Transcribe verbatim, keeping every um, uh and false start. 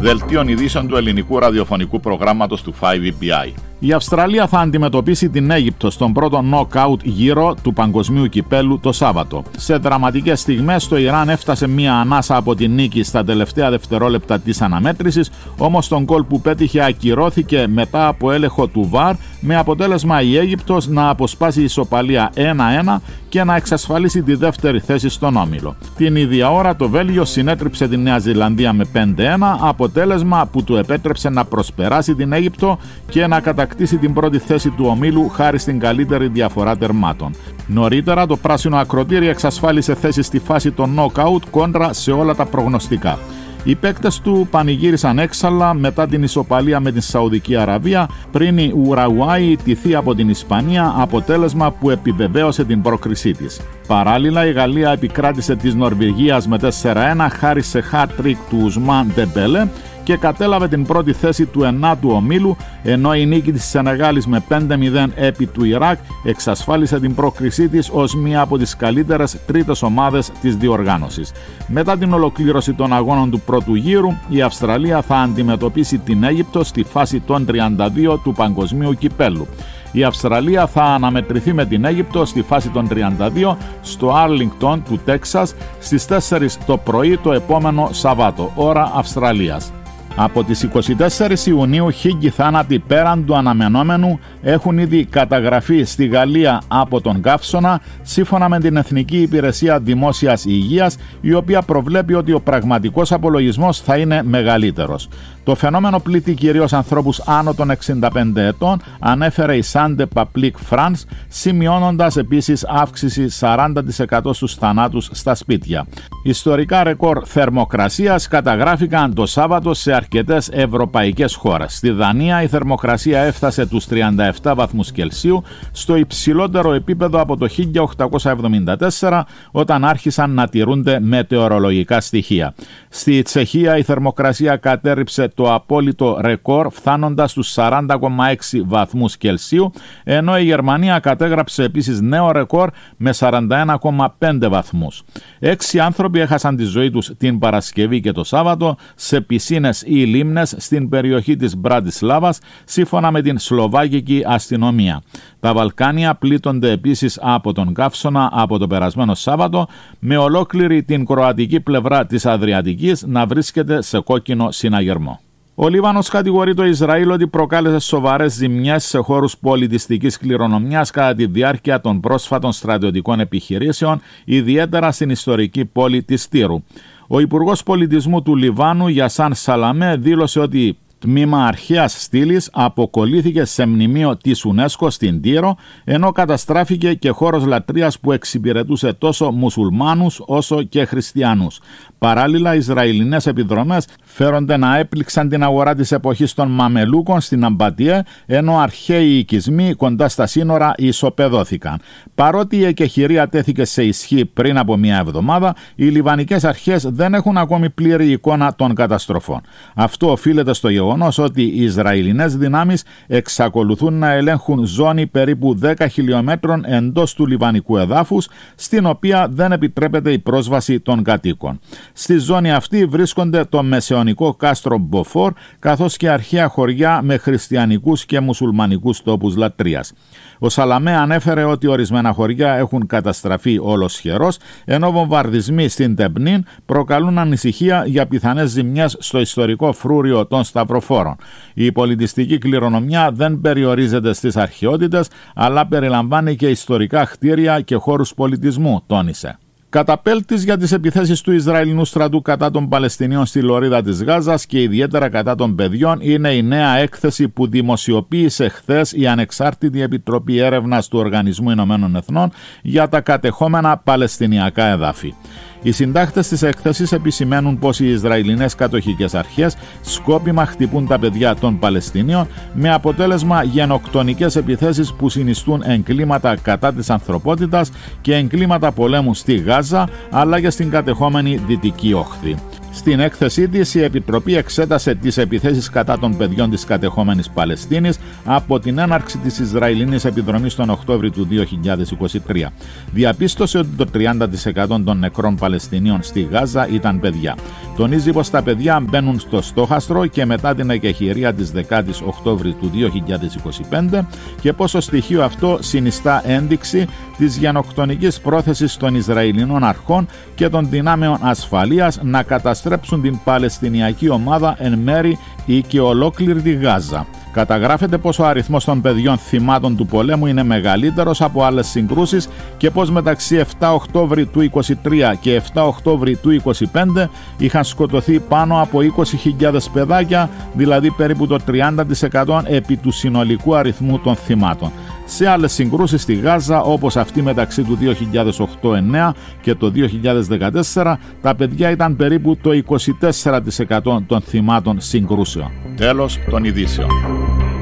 Δελτίων ειδήσεων του ελληνικού ραδιοφωνικού προγράμματος του φάιβ ι πι άι. Η Αυστραλία θα αντιμετωπίσει την Αίγυπτο στον πρώτο νοκάουτ γύρο του παγκοσμίου κυπέλου το Σάββατο. Σε δραματικές στιγμές το Ιράν έφτασε μία ανάσα από την νίκη στα τελευταία δευτερόλεπτα της αναμέτρησης, όμως τον γκολ που πέτυχε ακυρώθηκε μετά από έλεγχο του βαρ, με αποτέλεσμα η Αίγυπτος να αποσπάσει ισοπαλία ένα ένα και να εξασφαλίσει τη δεύτερη θέση στον όμιλο. Την ίδια ώρα το Βέλγιο συνέτριψε τη Νέα Ζηλανδία με πέντε ένα, αποτέλεσμα που του επέτρεψε να προσπεράσει την Αίγυπτο και να κατακτήσει την πρώτη θέση του ομίλου χάρη στην καλύτερη διαφορά τερμάτων. Νωρίτερα το πράσινο ακροτήρι εξασφάλισε θέση στη φάση των νοκάουτ κόντρα σε όλα τα προγνωστικά. Οι παίκτες του πανηγύρισαν έξαλλα μετά την ισοπαλία με την Σαουδική Αραβία πριν η Ουραουάη τηθεί από την Ισπανία, αποτέλεσμα που επιβεβαίωσε την πρόκρισή της. Παράλληλα, η Γαλλία επικράτησε της Νορβηγίας με τέσσερα ένα χάρη σε hat-trick του Ουσμάν Ντεμπέλε και κατέλαβε την πρώτη θέση του ενάτου ομίλου, ενώ η νίκη της Σενεγάλης με πέντε μηδέν επί του Ιράκ εξασφάλισε την πρόκρισή της ως μία από τις καλύτερες τρίτες ομάδες της διοργάνωσης. Μετά την ολοκλήρωση των αγώνων του πρώτου γύρου, η Αυστραλία θα αντιμετωπίσει την Αίγυπτο στη φάση των τριάντα δύο του παγκοσμίου κυπέλου. Η Αυστραλία θα αναμετρηθεί με την Αίγυπτο στη φάση των τριάντα δύο στο Άρλινγκτον του Τέξας στις τέσσερις το πρωί το επόμενο Σαββάτο, ώρα Αυστραλίας. Από τις είκοσι τέσσερις Ιουνίου χίλιοι θάνατοι πέραν του αναμενόμενου έχουν ήδη καταγραφεί στη Γαλλία από τον καύσωνα, σύμφωνα με την Εθνική Υπηρεσία Δημόσιας Υγείας, η οποία προβλέπει ότι ο πραγματικός απολογισμός θα είναι μεγαλύτερος. Το φαινόμενο πλήττει κυρίως ανθρώπους άνω των εξήντα πέντε ετών, ανέφερε η Santé Publique France, σημειώνοντας επίσης αύξηση σαράντα τοις εκατό στους θανάτους στα σπίτια. Ιστορικά ρεκόρ θερμοκρασίας καταγράφηκαν το Σάββατο σε αρκετές ευρωπαϊκές χώρες. Στη Δανία η θερμοκρασία έφτασε τους τριάντα επτά βαθμούς Κελσίου, στο υψηλότερο επίπεδο από το χίλια οκτακόσια εβδομήντα τέσσερα, όταν άρχισαν να τηρούνται μετεωρολογικά στοιχεία. Στη Τσεχία η θερμοκρασία κατέρριψε το απόλυτο ρεκόρ, φτάνοντας στους σαράντα κόμμα έξι βαθμούς Κελσίου, ενώ η Γερμανία κατέγραψε επίσης νέο ρεκόρ με σαράντα ένα κόμμα πέντε βαθμούς. Έξι άνθρωποι έχασαν τη ζωή τους την Παρασκευή και το Σάββατο σε πισίνες ή λίμνες στην περιοχή της Μπραντισλάβας, σύμφωνα με την Σλοβάκικη αστυνομία. Τα Βαλκάνια πλήττονται επίσης από τον καύσωνα από το περασμένο Σάββατο, με ολόκληρη την κροατική πλευρά της Αδριατικής να βρίσκεται σε κόκκινο συναγερμό. Ο Λίβανος κατηγορεί το Ισραήλ ότι προκάλεσε σοβαρές ζημιές σε χώρους πολιτιστικής κληρονομιάς κατά τη διάρκεια των πρόσφατων στρατιωτικών επιχειρήσεων, ιδιαίτερα στην ιστορική πόλη της Τύρου. Ο Υπουργός Πολιτισμού του Λιβάνου, Γιασάν Σαλαμέ, δήλωσε ότι τμήμα αρχαίας στήλης αποκολλήθηκε σε μνημείο της UNESCO στην Τύρο, ενώ καταστράφηκε και χώρος λατρείας που εξυπηρετούσε τόσο μουσουλμάνους όσο και χριστιανούς. Παράλληλα, οι Ισραηλινές επιδρομές φέρονται να έπληξαν την αγορά της εποχής των Μαμελούκων στην Αμπατιέ, ενώ αρχαίοι οικισμοί κοντά στα σύνορα ισοπεδώθηκαν. Παρότι η εκεχηρία τέθηκε σε ισχύ πριν από μια εβδομάδα, οι λιβανικές αρχές δεν έχουν ακόμη πλήρη εικόνα των καταστροφών. Αυτό οφείλεται στο γεγονός ότι οι Ισραηλινές δυνάμεις εξακολουθούν να ελέγχουν ζώνη περίπου δέκα χιλιόμετρων εντός του λιβανικού εδάφους, στην οποία δεν επιτρέπεται η πρόσβαση των κατοίκων. Στη ζώνη αυτή βρίσκονται το μεσαιωνικό κάστρο Μποφόρ, καθώς και αρχαία χωριά με χριστιανικούς και μουσουλμανικούς τόπους λατρείας. Ο Σαλαμέ ανέφερε ότι ορισμένα χωριά έχουν καταστραφεί ολοσχερός, ενώ βομβαρδισμοί στην Τεμπνίν προκαλούν ανησυχία για πιθανές ζημιές στο ιστορικό φρούριο των Σταυροφόρων. Η πολιτιστική κληρονομιά δεν περιορίζεται στις αρχαιότητες, αλλά περιλαμβάνει και ιστορικά κτίρια και χώρους πολιτισμού, τόνισε. Καταπέλτης για τις επιθέσεις του Ισραηλινού στρατού κατά των Παλαιστινίων στη λωρίδα της Γάζας και ιδιαίτερα κατά των παιδιών είναι η νέα έκθεση που δημοσιοποίησε χθες η Ανεξάρτητη Επιτροπή Έρευνας του Οργανισμού Ηνωμένων Εθνών για τα κατεχόμενα Παλαιστινιακά εδάφη. Οι συντάκτες της έκθεσης επισημαίνουν πως οι Ισραηλινές κατοχικές αρχές σκόπιμα χτυπούν τα παιδιά των Παλαιστινίων, με αποτέλεσμα γενοκτονικές επιθέσεις που συνιστούν εγκλήματα κατά της ανθρωπότητας και εγκλήματα πολέμου στη Γάζα, αλλά και στην κατεχόμενη Δυτική Όχθη. Στην έκθεσή της, η Επιτροπή εξέτασε τις επιθέσεις κατά των παιδιών της κατεχόμενης Παλαιστίνης από την έναρξη της Ισραηλινής επιδρομής τον Οκτώβριο του δύο χιλιάδες είκοσι τρία. Διαπίστωσε ότι το τριάντα τοις εκατό των νεκρών Παλαιστινίων στη Γάζα ήταν παιδιά. Τονίζει πως τα παιδιά μπαίνουν στο στόχαστρο και μετά την εκεχηρία της δέκατης Οκτώβριου του δύο χιλιάδες είκοσι πέντε και πως το στοιχείο αυτό συνιστά ένδειξη της γενοκτονικής πρόθεσης των Ισραηλινών αρχών και των δυνάμεων ασφαλείας να καταστρέψουν την Παλαιστινιακή ομάδα εν μέρη ή και ολόκληρη τη Γάζα. Καταγράφεται πως ο αριθμός των παιδιών θυμάτων του πολέμου είναι μεγαλύτερος από άλλες συγκρούσεις και πως μεταξύ επτά Οκτώβρη του είκοσι τρία και επτά Οκτώβρη του είκοσι πέντε είχαν σκοτωθεί πάνω από είκοσι χιλιάδες παιδάκια, δηλαδή περίπου το τριάντα τοις εκατό επί του συνολικού αριθμού των θυμάτων. Σε άλλες συγκρούσεις στη Γάζα, όπως αυτή μεταξύ του δύο χιλιάδες οκτώ εννέα και το δύο χιλιάδες δεκατέσσερα, τα παιδιά ήταν περίπου το είκοσι τέσσερα τοις εκατό των θυμάτων συγκρούσεων. Τέλος των ειδήσεων.